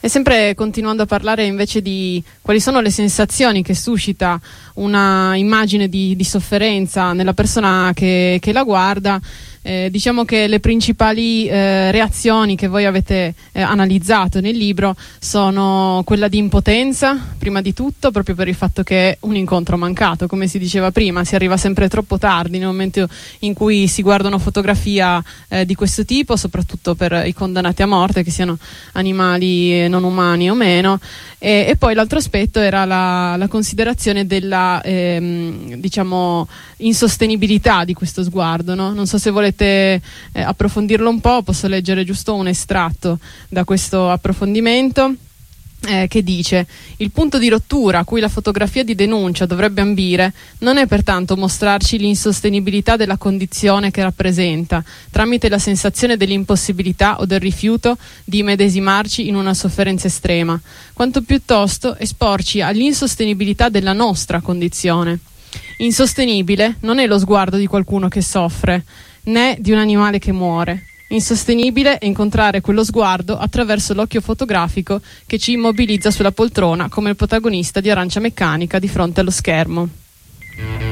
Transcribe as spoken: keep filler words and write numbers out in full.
E sempre continuando a parlare invece di quali sono le sensazioni che suscita una immagine di, di sofferenza nella persona che, che la guarda, eh, diciamo che le principali eh, reazioni che voi avete eh, analizzato nel libro sono quella di impotenza, prima di tutto, proprio per il fatto che è un incontro mancato, come si diceva prima, si arriva sempre troppo tardi nel momento in cui si guarda una fotografia eh, di questo tipo, soprattutto per i condannati a morte, che siano animali non umani o meno. E, e poi l'altro aspetto era la, la considerazione della ehm, diciamo insostenibilità di questo sguardo, no? Non so se volete eh, approfondirlo un po', posso leggere giusto un estratto da questo approfondimento. Eh, che dice: il punto di rottura a cui la fotografia di denuncia dovrebbe ambire non è pertanto mostrarci l'insostenibilità della condizione che rappresenta, tramite la sensazione dell'impossibilità o del rifiuto di immedesimarci in una sofferenza estrema, quanto piuttosto esporci all'insostenibilità della nostra condizione. Insostenibile non è lo sguardo di qualcuno che soffre, né di un animale che muore. Insostenibile è incontrare quello sguardo attraverso l'occhio fotografico che ci immobilizza sulla poltrona come il protagonista di Arancia Meccanica di fronte allo schermo.